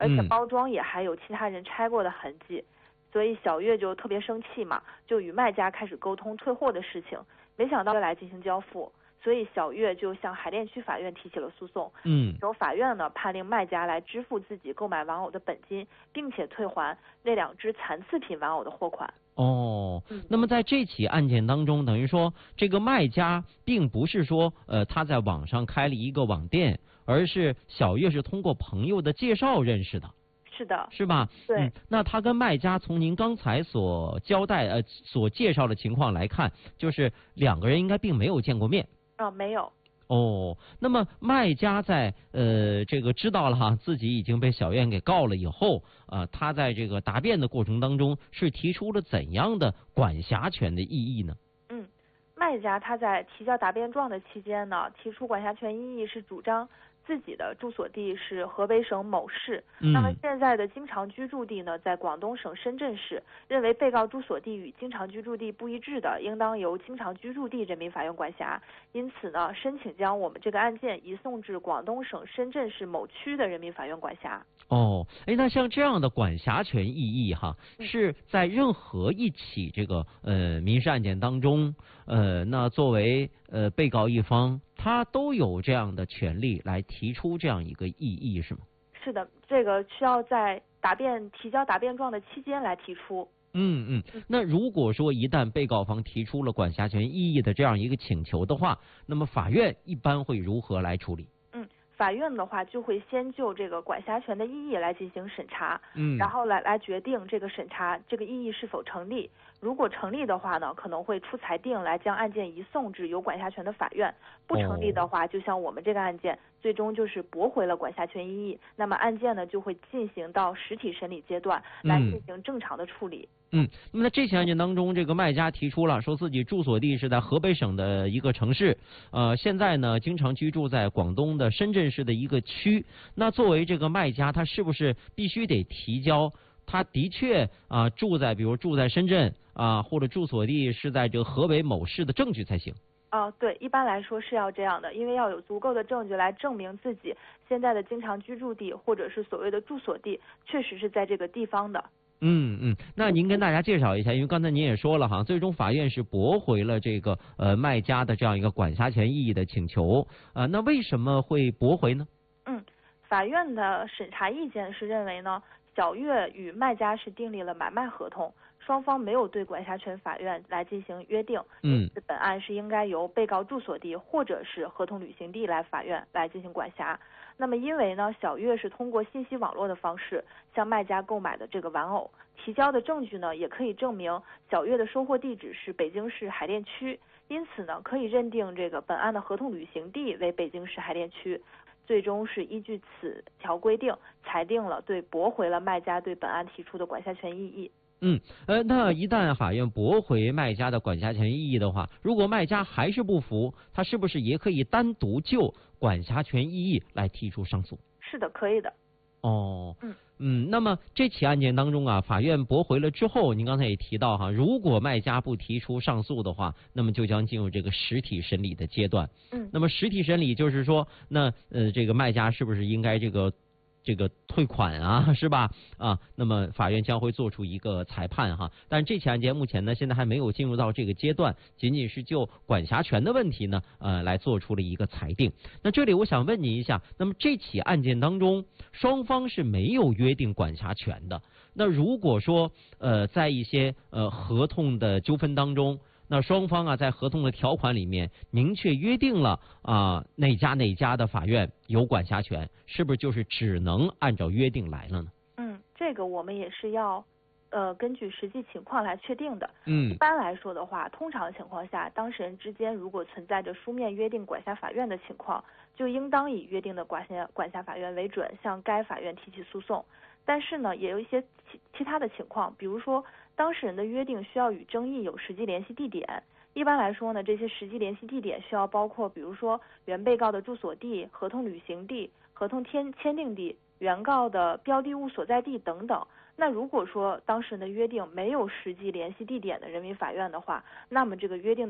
而且包装也还有其他人拆过的痕迹。所以小月就特别生气嘛，就与卖家开始沟通退货的事情，没想到来进行交付，所以小月就向海淀区法院提起了诉讼。由法院呢判令卖家来支付自己购买玩偶的本金，并且退还那2只残次品玩偶的货款。 那么在这起案件当中，等于说这个卖家并不是说他在网上开了一个网店，而是小月是通过朋友的介绍认识的。 是的， 是吧？ 对。 那他跟卖家从您刚才所交代所介绍的情况来看，就是2个人应该并没有见过面。 没有。 那么卖家在这个知道了哈自己已经被小月给告了以后，他在这个答辩的过程当中是提出了怎样的管辖权的异议呢？ 卖家他在提交答辩状的期间呢，提出管辖权异议是主张自己的住所地是河北省某市，那么现在的经常居住地呢在广东省深圳市，认为被告住所地与经常居住地不一致的，应当由经常居住地人民法院管辖，因此呢申请将我们这个案件移送至广东省深圳市某区的人民法院管辖。 那像这样的管辖权异议哈，是在任何一起这个民事案件当中，那作为被告一方，他都有这样的权利来提出这样一个异议，是吗？ 是的，这个需要在提交答辩状的期间来提出。 那如果说一旦被告方提出了管辖权异议的这样一个请求的话，那么法院一般会如何来处理？ 法院的话就会先就这个管辖权的异议来进行审查，然后来决定这个审查这个异议是否成立。如果成立的话呢，可能会出裁定来将案件移送至有管辖权的法院；不成立的话，就像我们这个案件，最终就是驳回了管辖权异议。那么案件呢就会进行到实体审理阶段，来进行正常的处理。 那么在这起案件当中，这个卖家提出了说自己住所地是在河北省的一个城市，现在呢经常居住在广东的深圳市的一个区。那作为这个卖家，他是不是必须得提交他的确比如住在深圳或者住所地是在这个河北某市的证据才行？ 对，一般来说是要这样的，因为要有足够的证据来证明自己现在的经常居住地或者是所谓的住所地确实是在这个地方的。 那您跟大家介绍一下，因为刚才您也说了哈，最终法院是驳回了这个卖家的这样一个管辖权异议的请求，那为什么会驳回呢？ 法院的审查意见是认为呢，小月与卖家是订立了买卖合同，双方没有对管辖权法院来进行约定，因此本案是应该由被告住所地或者是合同履行地来法院来进行管辖。那么因为呢，小月是通过信息网络的方式向卖家购买的这个玩偶，提交的证据呢也可以证明小月的收货地址是北京市海淀区，因此呢可以认定这个本案的合同履行地为北京市海淀区。最终是依据此条规定裁定了驳回了卖家对本案提出的管辖权异议。 那一旦法院驳回卖家的管辖权异议的话，如果卖家还是不服，他是不是也可以单独就管辖权异议来提出上诉？ 是的，可以的。 那么这起案件当中法院驳回了之后，您刚才也提到哈，如果卖家不提出上诉的话，那么就将进入这个实体审理的阶段。那么实体审理就是说，那这个卖家是不是应该这个退款是吧？那么法院将会做出一个裁判哈。但这起案件目前呢，现在还没有进入到这个阶段，仅仅是就管辖权的问题呢，来做出了一个裁定。那这里我想问您一下，那么这起案件当中，双方是没有约定管辖权的。那如果说在一些合同的纠纷当中，那双方在合同的条款里面明确约定了哪家的法院有管辖权，是不是就是只能按照约定来了呢？ 这个我们也是要根据实际情况来确定的。一般来说的话，通常情况下，当事人之间如果存在着书面约定管辖法院的情况，就应当以约定的管辖法院为准，向该法院提起诉讼。但是呢，也有一些其他的情况，比如说当事人的约定需要与争议有实际联系地点。一般来说呢，这些实际联系地点需要包括，比如说原被告的住所地、合同履行地、合同签订地、原告的标的物所在地等等。那如果说当事人的约定没有实际联系地点的人民法院的话，那么这个约定的